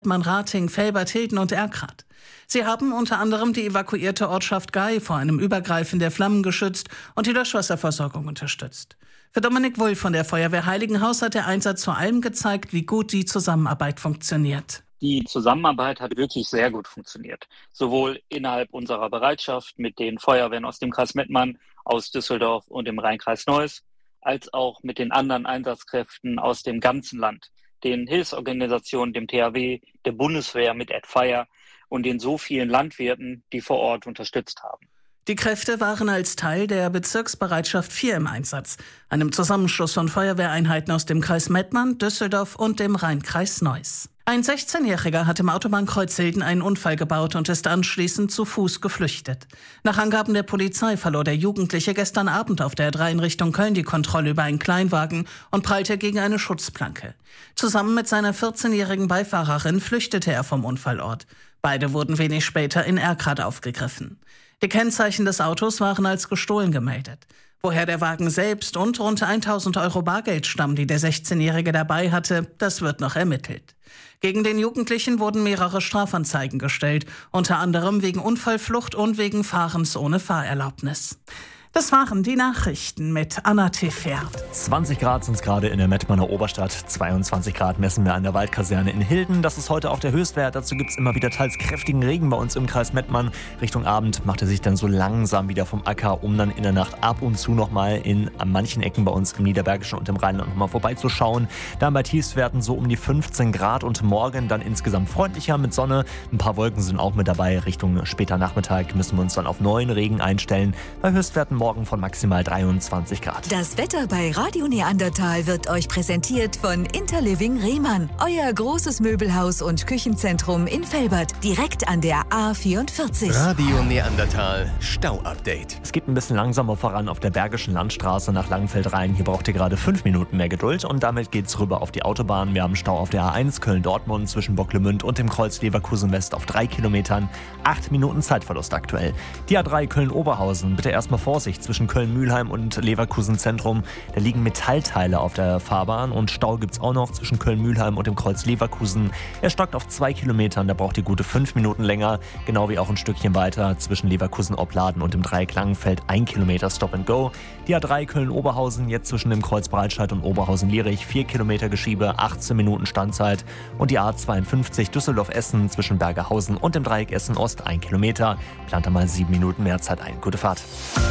Rating, Velbert, Hilden und Erkrath. Sie haben unter anderem die evakuierte Ortschaft Gail vor einem Übergreifen der Flammen geschützt und die Löschwasserversorgung unterstützt. Für Dominik Wulff von der Feuerwehr Heiligenhaus hat der Einsatz vor allem gezeigt, wie gut die Zusammenarbeit funktioniert. Die Zusammenarbeit hat wirklich sehr gut funktioniert. Sowohl innerhalb unserer Bereitschaft mit den Feuerwehren aus dem Kreis Mettmann, aus Düsseldorf und dem Rhein-Kreis Neuss, als auch mit den anderen Einsatzkräften aus dem ganzen Land, den Hilfsorganisationen, dem THW, der Bundeswehr mit AdFire und den so vielen Landwirten, die vor Ort unterstützt haben. Die Kräfte waren als Teil der Bezirksbereitschaft 4 im Einsatz, einem Zusammenschluss von Feuerwehreinheiten aus dem Kreis Mettmann, Düsseldorf und dem Rhein-Kreis Neuss. Ein 16-Jähriger hat im Autobahnkreuz Hilden einen Unfall gebaut und ist anschließend zu Fuß geflüchtet. Nach Angaben der Polizei verlor der Jugendliche gestern Abend auf der A3 in Richtung Köln die Kontrolle über einen Kleinwagen und prallte gegen eine Schutzplanke. Zusammen mit seiner 14-jährigen Beifahrerin flüchtete er vom Unfallort. Beide wurden wenig später in Erkrath aufgegriffen. Die Kennzeichen des Autos waren als gestohlen gemeldet. Woher der Wagen selbst und rund 1.000 Euro Bargeld stammen, die der 16-Jährige dabei hatte, das wird noch ermittelt. Gegen den Jugendlichen wurden mehrere Strafanzeigen gestellt, unter anderem wegen Unfallflucht und wegen Fahrens ohne Fahrerlaubnis. Das waren die Nachrichten mit Anna Tefert. 20 Grad sind es gerade in der Mettmanner Oberstadt. 22 Grad messen wir an der Waldkaserne in Hilden. Das ist heute auch der Höchstwert. Dazu gibt es immer wieder teils kräftigen Regen bei uns im Kreis Mettmann. Richtung Abend macht er sich dann so langsam wieder vom Acker, um dann in der Nacht ab und zu nochmal an manchen Ecken bei uns im Niederbergischen und im Rheinland nochmal vorbeizuschauen. Dann bei Tiefstwerten so um die 15 Grad und morgen dann insgesamt freundlicher mit Sonne. Ein paar Wolken sind auch mit dabei. Richtung später Nachmittag müssen wir uns dann auf neuen Regen einstellen. Bei Höchstwerten morgen von maximal 23 Grad. Das Wetter bei Radio Neandertal wird euch präsentiert von Interliving Rehmann. Euer großes Möbelhaus und Küchenzentrum in Velbert, direkt an der A44. Radio Neandertal Stau-Update. Es geht ein bisschen langsamer voran auf der Bergischen Landstraße nach Langenfeld rein. Hier braucht ihr gerade 5 Minuten mehr Geduld und damit geht's rüber auf die Autobahn. Wir haben Stau auf der A1 Köln-Dortmund zwischen Bocklemünd und dem Kreuz Leverkusen-West auf 3 Kilometern. 8 Minuten Zeitverlust aktuell. Die A3 Köln-Oberhausen. Bitte erstmal Vorsicht zwischen Köln-Mühlheim und Leverkusen-Zentrum. Da liegen Metallteile auf der Fahrbahn und Stau gibt's auch noch zwischen Köln-Mühlheim und dem Kreuz Leverkusen. Er stockt auf 2 Kilometern, da braucht ihr gute 5 Minuten länger. Genau wie auch ein Stückchen weiter zwischen Leverkusen-Opladen und dem Dreieck Langenfeld 1 Kilometer Stop and Go. Die A3 Köln-Oberhausen, jetzt zwischen dem Kreuz Breitscheid und Oberhausen-Lierich 4 Kilometer Geschiebe, 18 Minuten Standzeit. Und die A52 Düsseldorf-Essen zwischen Bergerhausen und dem Dreieck Essen-Ost 1 Kilometer. Plant da mal 7 Minuten mehr Zeit ein. Gute Fahrt.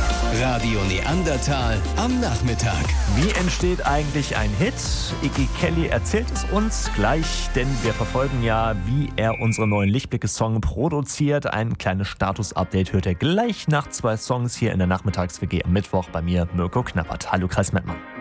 Radio Neandertal am Nachmittag. Wie entsteht eigentlich ein Hit? Iggy Kelly erzählt es uns gleich, denn wir verfolgen ja, wie er unsere neuen Lichtblicke-Song produziert. Ein kleines Status-Update hört er gleich nach 2 Songs hier in der Nachmittags-WG am Mittwoch bei mir, Mirko Knappert. Hallo Kreis Mettmann.